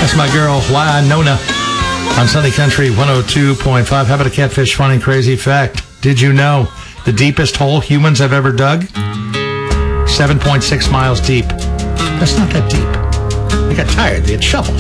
That's my girl, Nona, on Sunny Country 102.5. How about a catfish funny crazy fact? Did you know the deepest hole humans have ever dug? 7.6 miles deep. That's not that deep. They got tired. They had shovels.